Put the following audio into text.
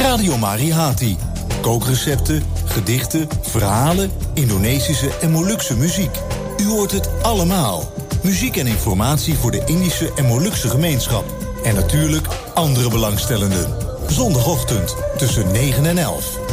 Radio Marihati. Kookrecepten, gedichten, verhalen, Indonesische en Molukse muziek. U hoort het allemaal. Muziek en informatie voor de Indische en Molukse gemeenschap. En natuurlijk andere belangstellenden. Zondagochtend tussen 9 en 11.